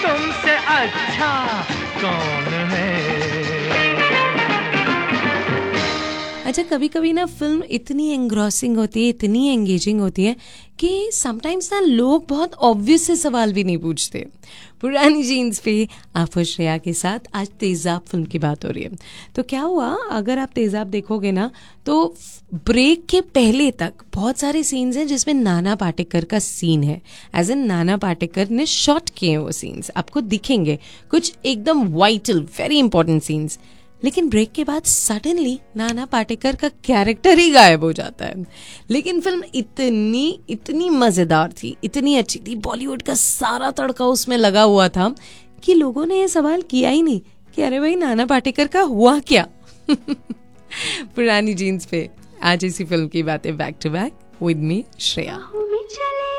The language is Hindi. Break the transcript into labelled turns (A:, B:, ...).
A: तुमसे अच्छा कौन है।
B: अच्छा, कभी कभी ना फिल्म इतनी एंग्रॉसिंग होती है, इतनी एंगेजिंग होती है कि समटाइम्स ना लोग बहुत ऑब्वियस से सवाल भी नहीं पूछते। पुरानी जीन्स पे आप और श्रेया के साथ आज तेजाब फिल्म की बात हो रही है। तो क्या हुआ, अगर आप तेजाब देखोगे ना तो ब्रेक के पहले तक बहुत सारे सीन्स हैं जिसमें नाना पाटेकर का सीन है, एज एन नाना पाटेकर ने शॉट किए हैं वो सीन्स, आपको दिखेंगे कुछ एकदम वाइटल वेरी इंपॉर्टेंट सीन्स। लेकिन ब्रेक के बाद सडनली नाना पाटेकर का कैरेक्टर ही गायब हो जाता है। लेकिन फिल्म इतनी इतनी मजेदार थी, इतनी अच्छी थी, बॉलीवुड का सारा तड़का उसमें लगा हुआ था कि लोगों ने ये सवाल किया ही नहीं कि अरे भाई नाना पाटेकर का हुआ क्या। पुरानी जीन्स पे आज इसी फिल्म की बातें back to back with me Shreya.